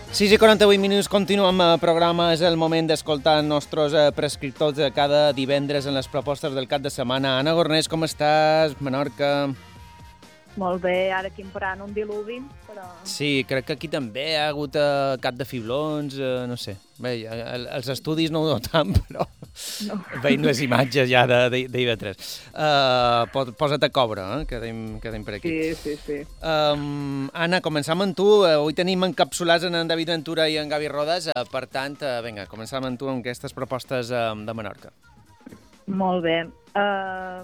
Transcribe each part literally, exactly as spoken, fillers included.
sis i quaranta-vuit minuts, continuem el programa. És el moment d'escoltar els nostres prescriptors de cada divendres en les propostes del cap de setmana. Anna Gornés, com estàs? Menorca? Molt bé, ara aquí emparant un diluvi, però... Sí, crec que aquí també hi ha hagut eh, cap de fiblons, eh, no sé. Bé, el, els estudis no ho noten, però no. Veiem les imatges ja d'I V tres. Uh, posa't a cobre, eh, que tenim, que tenim per aquí. Sí, sí, sí. Um, Anna, començam amb tu. Avui tenim encapsulats en David Ventura i en Gavi Rodas. Uh, per tant, uh, vinga, començam amb tu amb aquestes propostes uh, de Menorca. Molt bé. Uh...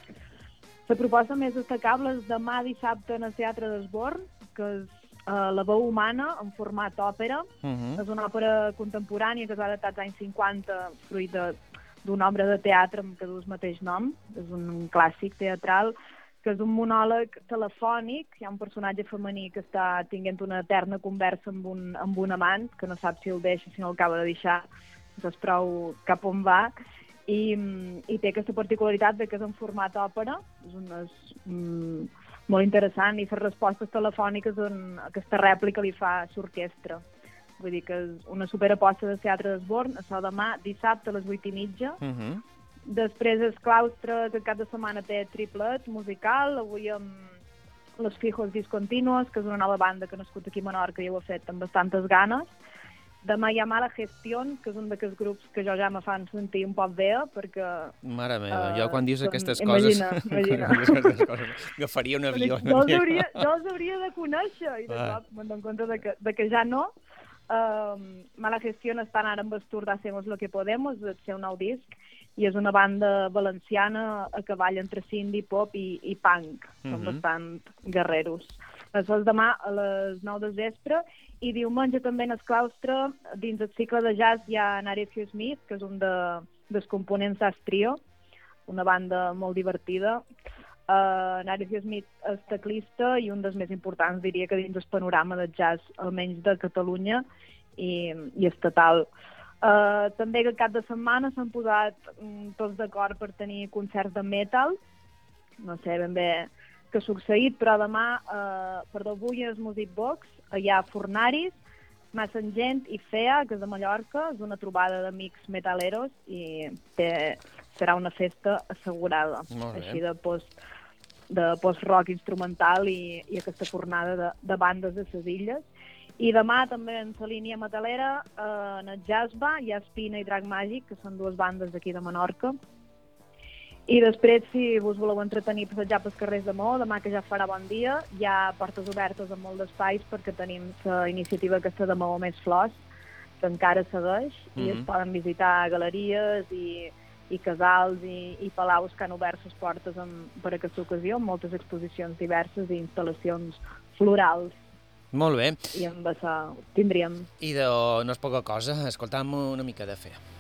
La proposta més destacable és demà dissabte en el Teatre d'Esborn, que és uh, La veu humana, en format òpera. Uh -huh. És una òpera contemporània que es va datar als anys cinquanta, fruit d'una obra de teatre que du el mateix nom. És un clàssic teatral, que és un monòleg telefònic. Hi ha un personatge femení que està tinguent una eterna conversa amb un, amb un amant, que no sap si el deixa, si no el acaba de deixar, no es prou cap on va. I, i té aquesta particularitat de que és en format òpera, és, un, és um, molt interessant, i fer respostes telefòniques on aquesta rèplica li fa l'orquestra. Vull dir que és una superaposta de Teatre d'Esborn, això demà, dissabte a les vuit i mitja. Uh -huh. Després el claustre, que cap de setmana té triplet musical, avui amb Los Fijos Discontinuos, que és una nova banda que ha nascut aquí a Menorca i ho ha fet amb bastantes ganes. Demà hi ha Mala Gestión, que és un d'aquests grups que jo ja me fan sentir un poc bé, perquè... Mare meva, uh, jo quan dius són, aquestes imagina, coses... Imagina, imagina. Agafaria un avió. Jo els hauria, jo els hauria de conèixer, i de cop me'n dono compte de que, de que ja no. Uh, Mala Gestión estan ara amb el tour d'Hacemos lo que Podemos, el seu nou disc, i és una banda valenciana a cavall entre indie, pop i, i punk. Són uh -huh. bastant guerreros. Això és demà a les nou del vespre, i diumenge també en el claustre, dins el cicle de jazz, hi ha Narecio Smith, que és un de, dels components d'As Trio, una banda molt divertida. Uh, Narecio Smith és teclista i un dels més importants, diria que dins el panorama del jazz, almenys de Catalunya i, i estatal. Uh, també que cap de setmana s'han posat um, tots d'acord per tenir concerts de metal. No sé ben bé que ha succeït, però demà, eh, perdó, avui és Music Box, hi ha Fornaris, Massangent i Fea, que és de Mallorca, és una trobada d'amics metaleros i té, serà una festa assegurada, així de post, de post-rock instrumental i, i aquesta fornada de, de bandes de les illes. I demà també en la línia metalera, eh, en el Jazzba, hi ha Espina i Drac Màgic, que són dues bandes d'aquí de Menorca. I després, si vos voleu entretenir passejar pels carrers de Maó, demà que ja farà bon dia, hi ha portes obertes en molt d'espais perquè tenim la iniciativa aquesta de Maó Més Flors, que encara segueix, mm -hmm. i es poden visitar galeries i, i casals i, i palaus que han obert les portes en, per aquesta ocasió, amb moltes exposicions diverses i instal·lacions florals. Molt bé. I amb això tindríem. I de, no és poca cosa, escoltam una mica de Fea.